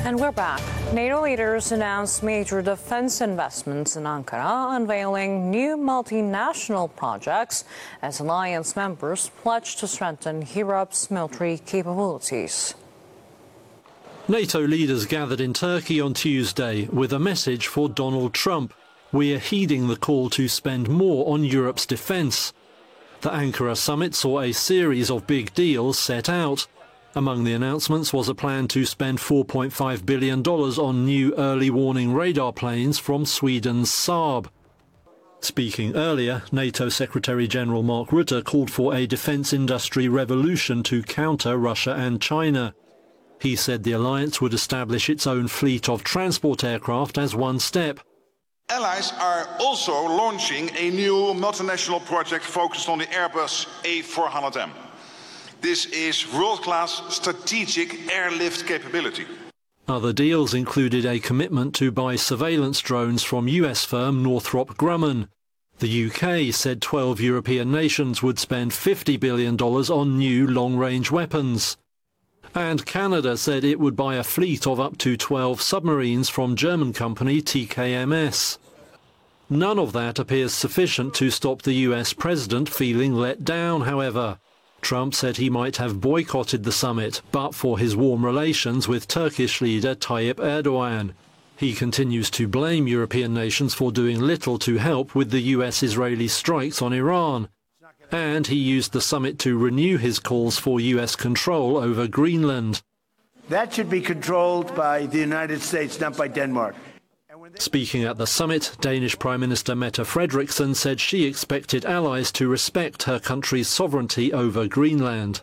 And we're back. NATO leaders announced major defense investments in Ankara, unveiling new multinational projects as alliance members pledge to strengthen Europe's military capabilities. NATO leaders gathered in Turkey on Tuesday with a message for Donald Trump. We're heeding the call to spend more on Europe's defence. The Ankara summit saw a series of big deals set out. Among the announcements was a plan to spend $4.5 billion on new early warning radar planes from Sweden's Saab. Speaking earlier, NATO Secretary-General Mark Rutte called for a defence industry revolution to counter Russia and China. He said the alliance would establish its own fleet of transport aircraft as one step. Allies are also launching a new multinational project focused on the Airbus A400M. This is world-class strategic airlift capability. Other deals included a commitment to buy surveillance drones from US firm Northrop Grumman. The UK said 12 European nations would spend $50 billion on new long-range weapons. And Canada said it would buy a fleet of up to 12 submarines from German company TKMS. None of that appears sufficient to stop the US president feeling let down, however. Trump said he might have boycotted the summit, but for his warm relations with Turkish leader Tayyip Erdogan. He continues to blame European nations for doing little to help with the US-Israeli strikes on Iran. And he used the summit to renew his calls for US control over Greenland. That should be controlled by the United States, not by Denmark. Speaking at the summit, Danish Prime Minister Mette Frederiksen said she expected allies to respect her country's sovereignty over Greenland.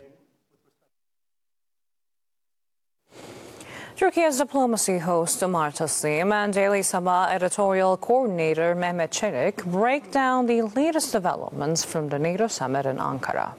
Turkey's diplomacy host Omar Taslim and Daily Sabah editorial coordinator Mehmet Çelik break down the latest developments from the NATO summit in Ankara.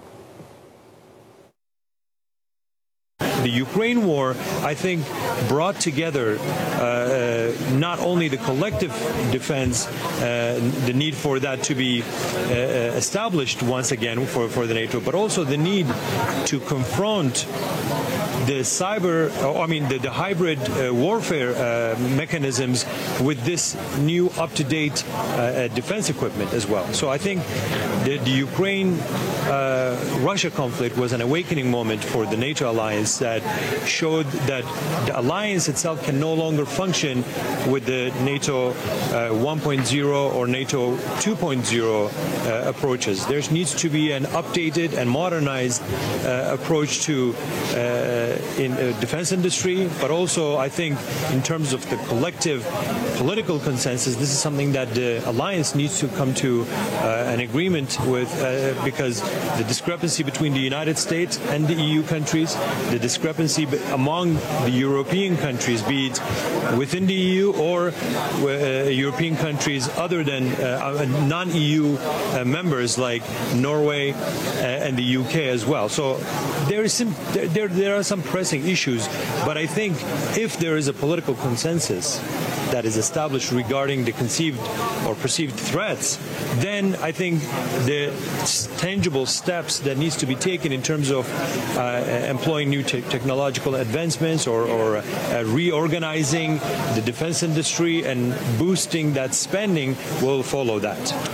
The Ukraine war, I think, brought together not only the collective defense, the need for that to be established once again for the NATO, but also the need to confront the the hybrid warfare mechanisms with this new up-to-date defense equipment as well. So I think the Ukraine-Russia conflict was an awakening moment for the NATO alliance that showed that the alliance itself can no longer function with the NATO 1.0 or NATO 2.0 approaches. There needs to be an updated and modernized approach to defense industry, but also I think in terms of the collective political consensus, this is something that the alliance needs to come to an agreement with, because the discrepancy between the United States and the EU countries, the discrepancy among the European countries, be it within the EU or European countries other than non-EU members like Norway and the UK as well. So there are some pressing issues, but I think if there is a political consensus that is established regarding the conceived or perceived threats, then I think the tangible steps that needs to be taken in terms of employing new technological advancements or reorganizing the defense industry and boosting that spending will follow that.